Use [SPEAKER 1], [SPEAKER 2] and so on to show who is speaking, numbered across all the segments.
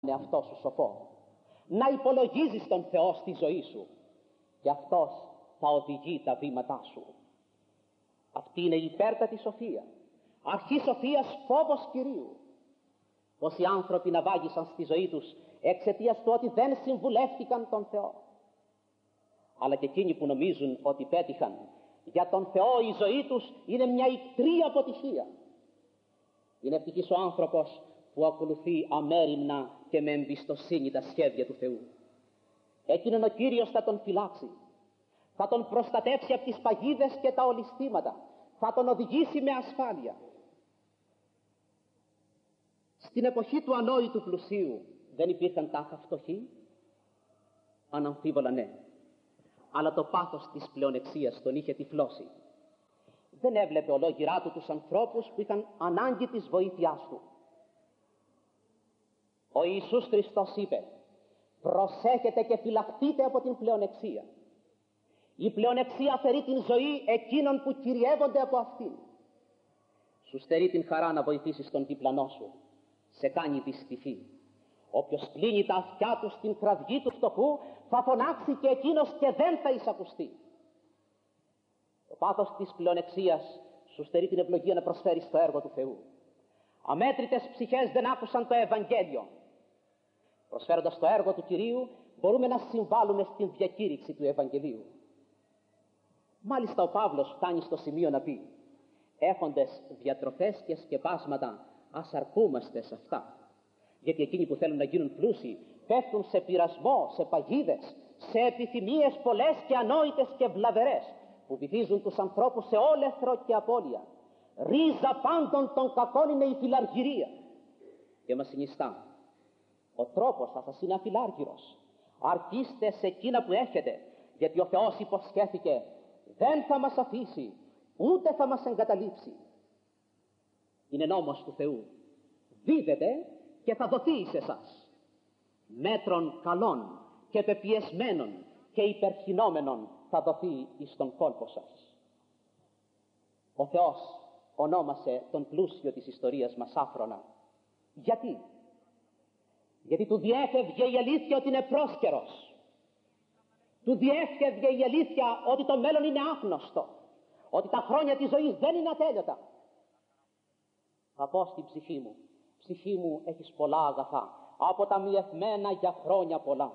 [SPEAKER 1] είναι αυτό σου σοφό. Να υπολογίζεις τον Θεό στη ζωή σου και αυτός θα οδηγεί τα βήματά σου. Αυτή είναι η υπέρτατη σοφία. Αρχή σοφίας φόβος Κυρίου. Πόσοι άνθρωποι να βάγισαν στη ζωή τους εξαιτίας του ότι δεν συμβουλεύτηκαν τον Θεό. Αλλά και εκείνοι που νομίζουν ότι πέτυχαν, για τον Θεό η ζωή τους είναι μια ικτρή αποτυχία. Είναι ευτυχής ο άνθρωπος που ακολουθεί αμέριμνα και με εμπιστοσύνη τα σχέδια του Θεού. Εκείνον ο Κύριος θα τον φυλάξει, θα τον προστατεύσει από τις παγίδες και τα ολισθήματα, θα τον οδηγήσει με ασφάλεια. Στην εποχή του ανόητου πλουσίου δεν υπήρχαν τάχα φτωχοί? Αναμφίβολα ναι. Αλλά το πάθος της πλεονεξίας τον είχε τυφλώσει. Δεν έβλεπε ολόγυρά του τους ανθρώπους που είχαν ανάγκη της βοήθειάς του. Ο Ιησούς Χριστός είπε: προσέχετε και φυλαχτείτε από την πλεονεξία. Η πλεονεξία αφαιρεί την ζωή εκείνων που κυριεύονται από αυτήν. Σου στερεί την χαρά να βοηθήσεις τον διπλανό σου. Σε κάνει δυστυχή. Όποιος κλείνει τα αυτιά του στην κραυγή του φτωχού θα φωνάξει και εκείνος και δεν θα εισακουστεί. Το πάθος της πλεονεξίας σου στερεί την ευλογία να προσφέρεις το έργο του Θεού. Αμέτρητες ψυχές δεν άκουσαν το Ευαγγέλιο. Προσφέροντας το έργο του Κυρίου μπορούμε να συμβάλλουμε στην διακήρυξη του Ευαγγελίου. Μάλιστα ο Παύλος φτάνει στο σημείο να πει: έχοντες διατροφές και σκεπάσματα ας αρκούμαστε σε αυτά. Γιατί εκείνοι που θέλουν να γίνουν πλούσιοι πέφτουν σε πειρασμό, σε παγίδες, σε επιθυμίες πολλές και ανόητες και βλαβερές που βυθίζουν τους ανθρώπους σε όλεθρο και απώλεια. Ρίζα πάντων των κακών είναι η φιλαργυρία. Και μας συνιστά: ο τρόπος σας είναι αφιλάργυρος. Αρκείστε σε εκείνα που έχετε, γιατί ο Θεός υποσχέθηκε δεν θα μας αφήσει, ούτε θα μας εγκαταλείψει. Είναι νόμος του Θεού. Δίδετε και θα δοθεί σε εσάς. Μέτρων καλών και πεπιεσμένων και υπερχυνόμενων θα δοθεί εις τον κόλπο σας. Ο Θεός ονόμασε τον πλούσιο της ιστορίας μας άφρονα. Γιατί? Γιατί του διέφευγε η αλήθεια ότι είναι πρόσκαιρος. Του διέφευγε η αλήθεια ότι το μέλλον είναι άγνωστο. Ότι τα χρόνια της ζωής δεν είναι ατέλειωτα. Θα πω στην ψυχή μου έχεις πολλά αγαθά, αποταμιευμένα για χρόνια πολλά.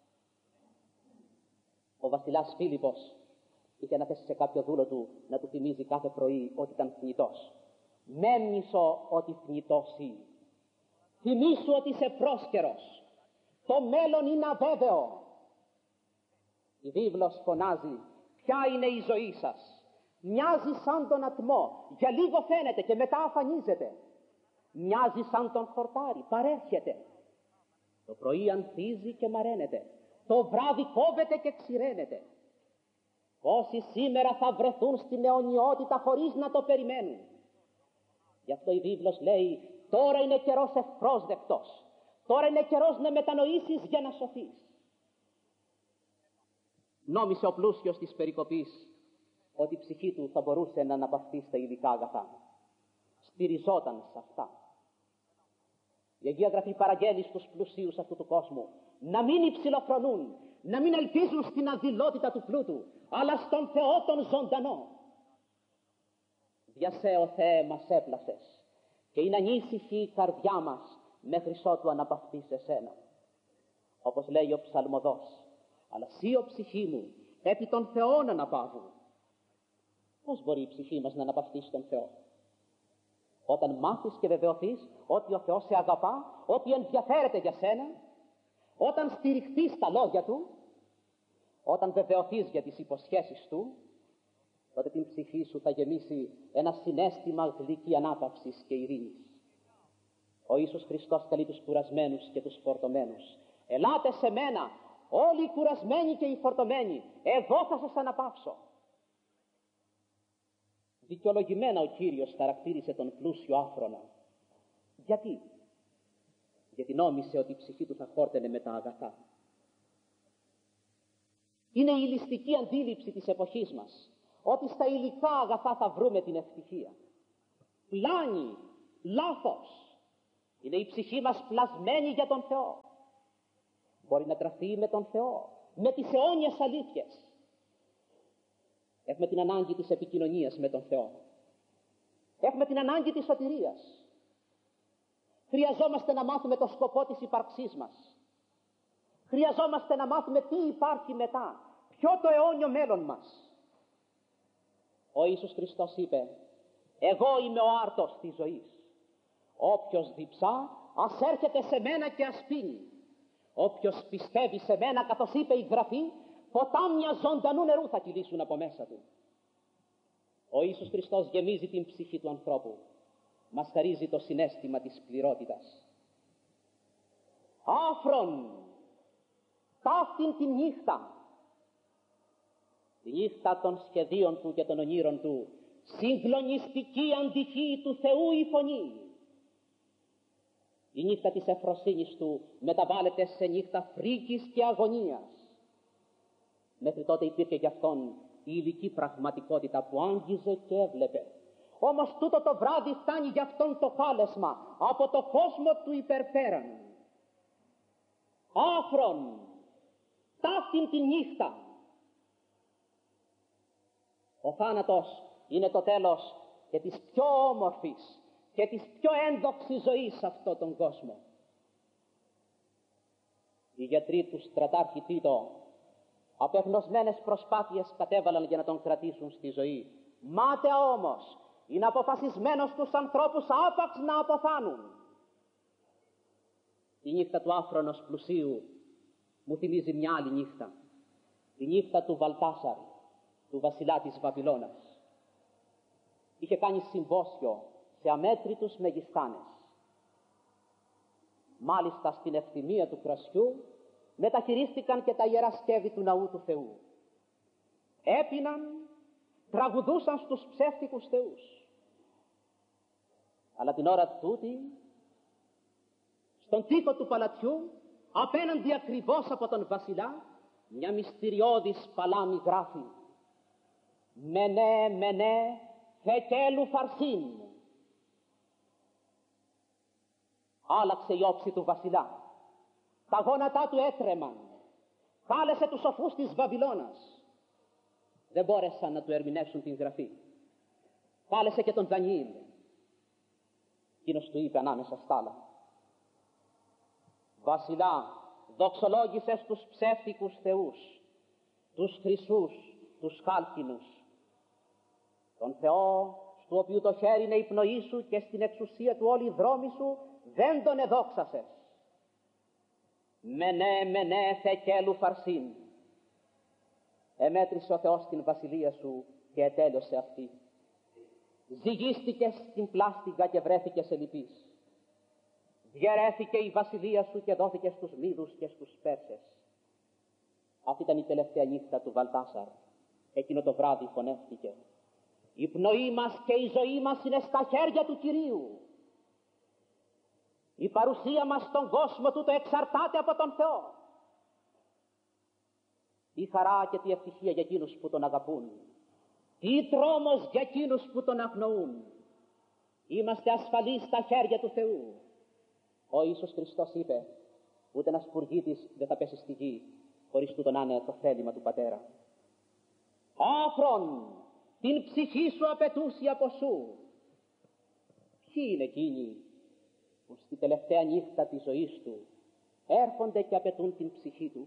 [SPEAKER 1] Ο βασιλιάς Φίλιππος είχε αναθέσει σε κάποιο δούλο του να του θυμίζει κάθε πρωί ότι ήταν θνητός. Μέμνησο ότι θνητός είναι. Θυμήσου ότι είσαι πρόσκαιρος. Το μέλλον είναι αβέβαιο. Η βίβλος φωνάζει: ποια είναι η ζωή σας? Μοιάζει σαν τον ατμό, για λίγο φαίνεται και μετά αφανίζεται. Μοιάζει σαν τον χορτάρι, παρέρχεται. Το πρωί ανθίζει και μαραίνεται. Το βράδυ κόβεται και ξηραίνεται. Όσοι σήμερα θα βρεθούν στην αιωνιότητα χωρίς να το περιμένουν. Γι' αυτό η βίβλος λέει: τώρα είναι καιρός ευπρόσδεκτος. Τώρα είναι καιρός να μετανοήσεις για να σωθείς. Νόμισε ο πλούσιος της περικοπής ότι η ψυχή του θα μπορούσε να αναπαυθεί στα ειδικά αγαθά. Στηριζόταν σε αυτά. Η Αγία Γραφή παραγγέλει στους πλουσίους αυτού του κόσμου να μην υψηλοφρονούν, να μην ελπίζουν στην αδειλότητα του πλούτου, αλλά στον Θεό τον ζωντανό. Διασέ ο Θεέ μας έπλασες και είναι ανήσυχη η καρδιά μας μέχρι ότου αναπαυθεί σε σένα. Όπως λέει ο ψαλμοδός: αλλά σύ ο ψυχή μου επί των Θεών αναπαύου. Πώς μπορεί η ψυχή μας να αναπαυθεί στον Θεό? Όταν μάθεις και βεβαιωθείς ότι ο Θεός σε αγαπά, ότι ενδιαφέρεται για σένα, όταν στηριχθείς στα λόγια Του, όταν βεβαιωθείς για τις υποσχέσεις Του, τότε την ψυχή σου θα γεμίσει ένα συναίσθημα γλυκή ανάπαυσης και ειρήνης. Ο Ιησούς Χριστός καλεί τους κουρασμένους και τους φορτωμένους: ελάτε σε μένα όλοι οι κουρασμένοι και οι φορτωμένοι, εγώ θα σας αναπαύσω. Δικαιολογημένα ο Κύριος χαρακτήρισε τον πλούσιο άφρονα. Γιατί? Γιατί νόμισε ότι η ψυχή του θα χόρτενε με τα αγαθά. Είναι η ληστική αντίληψη της εποχής μας ότι στα υλικά αγαθά θα βρούμε την ευτυχία. Πλάνη, λάθος. Είναι η ψυχή μας πλασμένη για τον Θεό. Μπορεί να τραφεί με τον Θεό, με τις αιώνιες αλήθειες. Έχουμε την ανάγκη της επικοινωνίας με τον Θεό. Έχουμε την ανάγκη της σωτηρίας. Χρειαζόμαστε να μάθουμε το σκοπό της ύπαρξής μας. Χρειαζόμαστε να μάθουμε τι υπάρχει μετά, ποιο το αιώνιο μέλλον μας. Ο Ιησούς Χριστός είπε: εγώ είμαι ο άρτος της ζωής. Όποιος διψά, ας έρχεται σε μένα και ας πίνει. Όποιος πιστεύει σε μένα, καθώς είπε η Γραφή, ποτάμια ζωντανού νερού θα κυλήσουν από μέσα του. Ο Ιησούς Χριστός γεμίζει την ψυχή του ανθρώπου. Μας χαρίζει το συναίσθημα της πληρότητας. Άφρον, ταύτην τη νύχτα, τη νύχτα των σχεδίων του και των ονείρων του, συγκλονιστική αντυχή του Θεού η φωνή. Η νύχτα της ευφροσύνης του μεταβάλλεται σε νύχτα φρίκης και αγωνίας. Μέχρι τότε υπήρχε γι' αυτόν η υλική πραγματικότητα που άγγιζε και έβλεπε. Όμως τούτο το βράδυ φτάνει γι' αυτόν το κάλεσμα από το κόσμο του υπερπέραν. Άφρον, ταύτην τη νύχτα. Ο θάνατος είναι το τέλος και της πιο όμορφης και της πιο ένδοξης ζωής σε αυτόν τον κόσμο. Οι γιατροί του στρατάρχη Τίτο απεγνωσμένες προσπάθειες κατέβαλαν για να τον κρατήσουν στη ζωή. Μάταια όμως είναι αποφασισμένος τους ανθρώπους άπαξ να αποθάνουν. Η νύχτα του άφρονος πλουσίου μου θυμίζει μια άλλη νύχτα. Η νύχτα του Βαλτάσαρ, του βασιλιά της Βαβυλώνας. Είχε κάνει συμπόσιο σε αμέτρητους μεγιστάνες. Μάλιστα στην ευθυμία του κρασιού μεταχειρίστηκαν και τα ιερά σκεύη του ναού του Θεού. Έπιναν, τραγουδούσαν στους ψεύτικους θεούς. Αλλά την ώρα τούτη, στον τοίχο του παλατιού, απέναντι ακριβώς από τον βασιλιά, μια μυστηριώδης παλάμη γράφει: «Μενέ, μενέ, θεκέλου φαρσίν». Άλλαξε η όψη του βασιλιά. Τα γόνατά του έτρεμαν. Κάλεσε τους σοφούς της Βαβυλώνας. Δεν μπόρεσαν να του ερμηνεύσουν την γραφή. Κάλεσε και τον Δανιήλ. Εκείνος του είπε ανάμεσα στ' άλλα: «Βασιλιά, δοξολόγησες τους ψεύτικους θεούς, τους χρυσούς, τους χάλκινους, τον Θεό, στου οποίου το χέρι είναι η πνοή σου και στην εξουσία του όλη η δρόμη σου, δεν τον εδόξασες. Μενέ, μενέ, θεκέλου φαρσίν». Εμέτρησε ο Θεός την βασιλεία σου και ετέλειωσε αυτή. Ζυγίστηκες στην πλάστιγκα και βρέθηκες ελλειπής. Διαιρέθηκε η βασιλεία σου και δόθηκε στους Μήδους και στους Πέρσες. Αυτή ήταν η τελευταία νύχτα του Βαλτάσαρ. Εκείνο το βράδυ φωνεύτηκε: «Η πνοή μας και η ζωή μας είναι στα χέρια του Κυρίου. Η παρουσία μας στον κόσμο τούτο εξαρτάται από τον Θεό». Τι χαρά και τι ευτυχία για εκείνους που τον αγαπούν. Τι τρόμος για εκείνους που τον αγνοούν. Είμαστε ασφαλείς στα χέρια του Θεού. Ο Ιησούς Χριστός είπε: ούτε ένας σπουργίτης δεν θα πέσει στη γη χωρίς τούτο να είναι το θέλημα του Πατέρα. Άφρον, την ψυχή σου απαιτούσε από σου. Ποιοι είναι εκείνοι που στη τελευταία νύχτα της ζωής του έρχονται και απαιτούν την ψυχή του?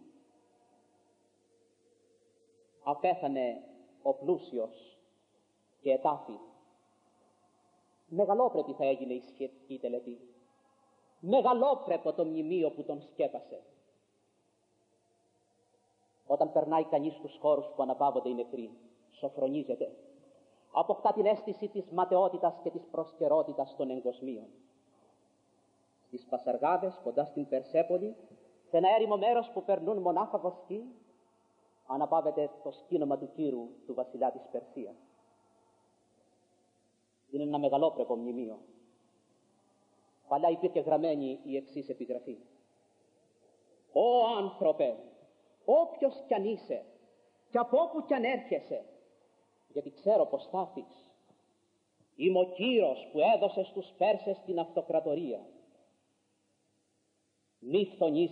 [SPEAKER 1] Απέθανε ο πλούσιος και ετάφη. Μεγαλόπρεπη θα έγινε η σχετική τελετή. Μεγαλόπρεπο το μνημείο που τον σκέπασε. Όταν περνάει κανείς στους χώρους που αναπαύονται οι νεκροί, σοφρονίζεται. Αποκτά την αίσθηση της ματαιότητας και της προσκαιρότητας των εγκοσμίων. Στις Πασαργάδες, κοντά στην Περσέπολη, σε ένα έρημο μέρος που περνούν μονάχα βοσκοί, αναπαύεται το σκήνομα του Κύρου, του βασιλιά της Περσίας. Είναι ένα μεγαλόπρεπο μνημείο. Παλιά υπήρχε γραμμένη η εξής επιγραφή: «Ω άνθρωπε, όποιος κι αν είσαι και από όπου κι αν έρχεσαι, γιατί ξέρω πως θα έρθεις. Είμαι ο Κύρος που έδωσε στους Πέρσες την αυτοκρατορία. μη φθονείς